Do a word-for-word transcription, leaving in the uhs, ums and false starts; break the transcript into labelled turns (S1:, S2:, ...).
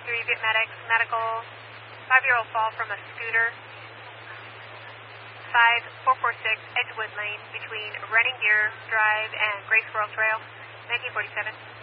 S1: three Viet Medics, medical, five-year-old fall from a scooter, five four four six Edgewood Lane between Running Gear Drive and Gray Squirrel Trail, nineteen forty-seven.